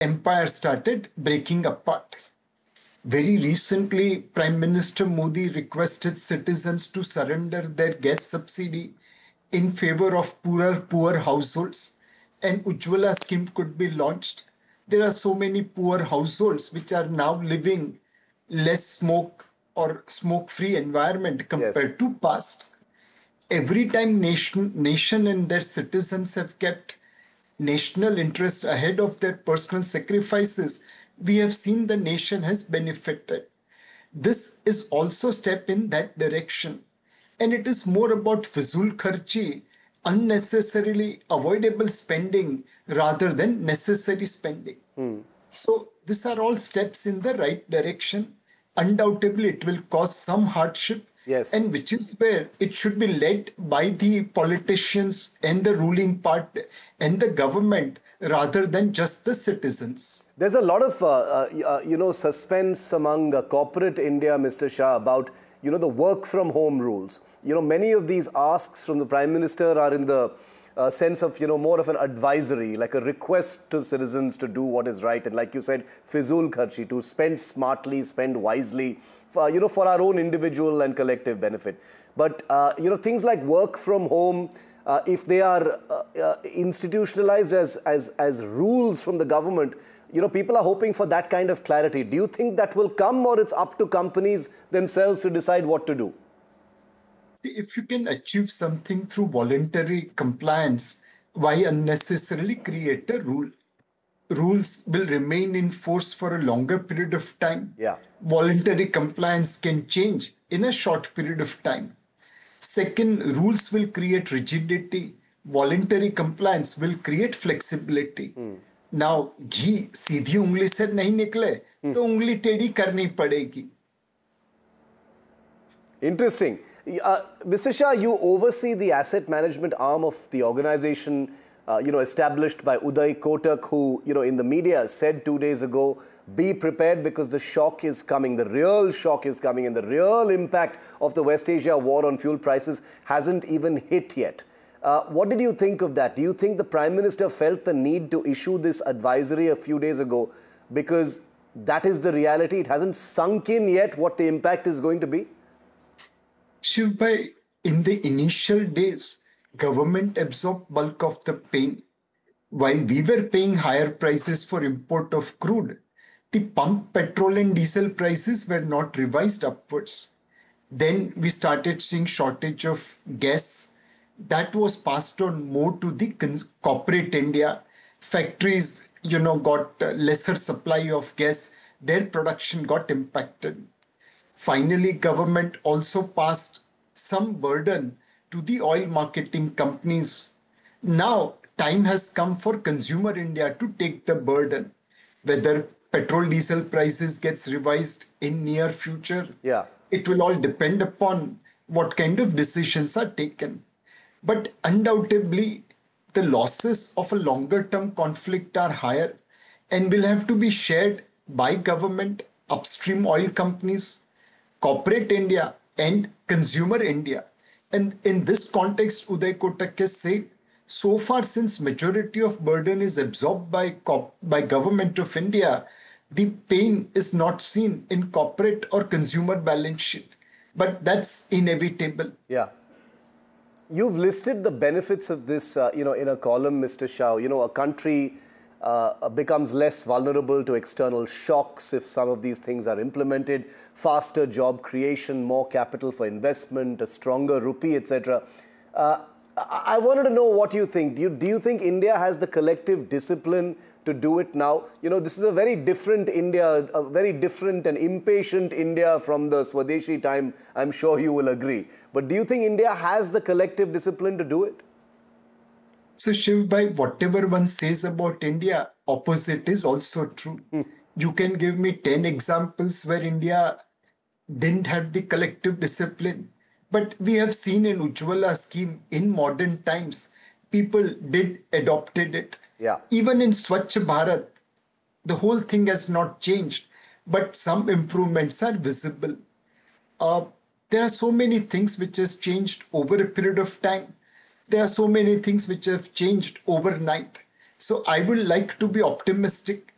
empire started breaking apart. Very recently, Prime Minister Modi requested citizens to surrender their gas subsidy in favor of poor households, and Ujjwala scheme could be launched. There are so many poor households which are now living less smoke or smoke-free environment Yes. compared to past. Every time nation and their citizens have kept national interest ahead of their personal sacrifices, we have seen the nation has benefited. This is also a step in that direction. And it is more about fizul kharchi, unnecessarily avoidable spending rather than necessary spending. So these are all steps in the right direction. Undoubtedly, it will cause some hardship, Yes. and which is where it should be led by the politicians and the ruling part and the government rather than just the citizens. There's a lot of, suspense among corporate India, Mr. Shah, about, the work from home rules. Many of these asks from the Prime Minister are in the sense of, more of an advisory, like a request to citizens to do what is right. And like you said, fizul kharchi, to spend smartly, spend wisely, for our own individual and collective benefit. But, things like work from home, if they are institutionalized as rules from the government, people are hoping for that kind of clarity. Do you think that will come, or it's up to companies themselves to decide what to do? See, if you can achieve something through voluntary compliance, why unnecessarily create a rule? Rules will remain in force for a longer period of time. Yeah. Voluntary compliance can change in a short period of time. Second, rules will create rigidity. Voluntary compliance will create flexibility. Now, घी सीधी उंगली से नहीं निकले तो उंगली टेढ़ी करनी पड़ेगी. Interesting. Mr. Shah, you oversee the asset management arm of the organization, established by Uday Kotak, who, in the media said 2 days ago, be prepared because the shock is coming, the real shock is coming, and the real impact of the West Asia war on fuel prices hasn't even hit yet. What did you think of that? Do you think the Prime Minister felt the need to issue this advisory a few days ago because that is the reality? It hasn't sunk in yet what the impact is going to be? Shivbhai, in the initial days, government absorbed bulk of the pain. While we were paying higher prices for import of crude, the pump petrol and diesel prices were not revised upwards. Then we started seeing shortage of gas. That was passed on more to the corporate India. Factories, got lesser supply of gas. Their production got impacted. Finally, government also passed some burden to the oil marketing companies. Now, time has come for consumer India to take the burden. Whether petrol diesel prices gets revised in near future, Yeah. it will all depend upon what kind of decisions are taken. But undoubtedly, the losses of a longer term conflict are higher and will have to be shared by government, upstream oil companies, corporate India, and consumer India. And in this context, Uday Kotak has said, so far since majority of burden is absorbed by government of India, the pain is not seen in corporate or consumer balance sheet. But that's inevitable. Yeah. You've listed the benefits of this, in a column, Mr. Shah. A country becomes less vulnerable to external shocks if some of these things are implemented. Faster job creation, more capital for investment, a stronger rupee, etc. I wanted to know what you think. Do you think India has the collective discipline to do it now? This is a very different India, a very different and impatient India from the Swadeshi time. I'm sure you will agree. But do you think India has the collective discipline to do it? So Shivbhai, whatever one says about India, opposite is also true. You can give me 10 examples where India didn't have the collective discipline. But we have seen in Ujjwala scheme in modern times, people did adopted it. Yeah. Even in Swachh Bharat, the whole thing has not changed, but some improvements are visible. There are so many things which has changed over a period of time. There are so many things which have changed overnight. So I would like to be optimistic